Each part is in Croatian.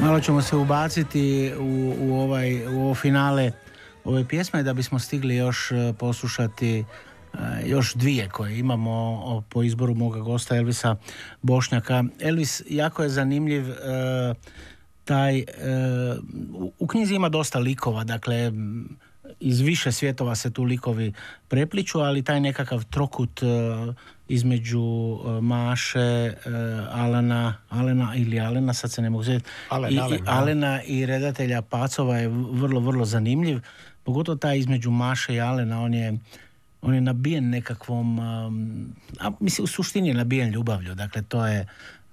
Malo ćemo se ubaciti u ovo finale ove pjesme da bismo stigli još poslušati još dvije koje imamo po izboru moga gosta Elvisa Bošnjaka. Elvis, jako je zanimljiv u knjizi ima dosta likova, dakle iz više svjetova se tu likovi prepliču, ali taj nekakav trokut između Maše, Alena, sad se ne mogu sjetiti, Alena i redatelja Pacova je vrlo, vrlo zanimljiv. Pogotovo taj između Maše i Alena, on je nabijen nekakvom, mislim u suštini je nabijen ljubavlju, dakle to je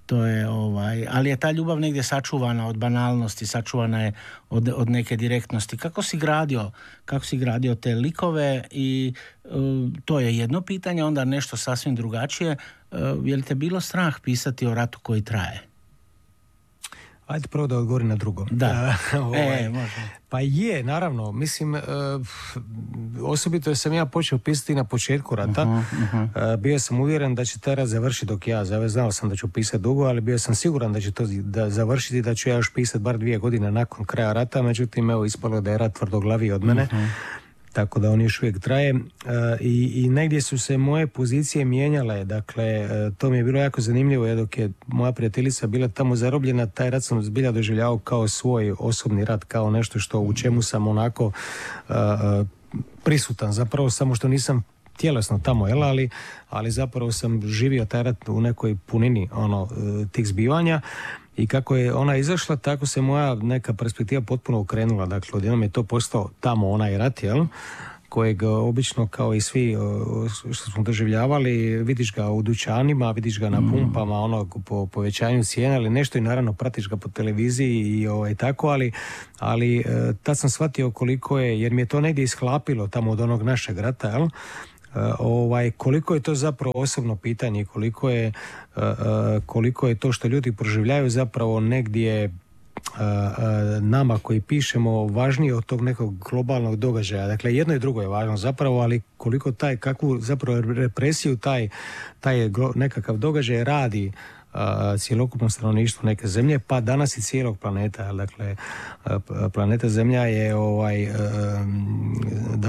ali je ta ljubav negdje sačuvana od banalnosti, sačuvana je od neke direktnosti. Kako si gradio te likove i to je jedno pitanje, onda nešto sasvim drugačije. Je li te bilo strah pisati o ratu koji traje? Ajde prvo da odgovorim na drugo. Da, može. Pa je, naravno. Mislim, osobito sam ja počeo pisati na početku rata. Bio sam uvjeren da će taj rat završiti dok ja znao sam da ću pisati dugo, ali bio sam siguran da će to završiti, da ću ja još pisati bar 2 godine nakon kraja rata. Međutim, evo, ispalo da je rat tvrdoglaviji od mene. Tako da on još uvijek traje i negdje su se moje pozicije mijenjale, dakle to mi je bilo jako zanimljivo, jer dok je moja prijateljica bila tamo zarobljena, taj rat sam zbilja doživljavao kao svoj osobni rat, kao nešto što u čemu sam onako prisutan, zapravo samo što nisam tjelesno tamo, ali zapravo sam živio taj rat u nekoj punini tih zbivanja. I kako je ona izašla, tako se moja neka perspektiva potpuno okrenula. Dakle, odjednom je to postao tamo onaj rat, kojeg obično kao i svi što smo doživljavali, vidiš ga u dućanima, vidiš ga na pumpama, po povećanju cijena ili nešto i naravno pratiš ga po televiziji i tako, ali tad sam shvatio koliko je, jer mi je to negdje ishlapilo tamo od onog našeg rata, koliko je to zapravo osobno pitanje, koliko je to što ljudi proživljaju zapravo negdje nama koji pišemo važnije od tog nekog globalnog događaja. Dakle, jedno i drugo je važno zapravo, ali koliko kakvu zapravo represiju taj nekakav događaj radi cjelokupno stanovništvo neke zemlje, pa danas i cijelog planeta. Dakle, planeta Zemlja je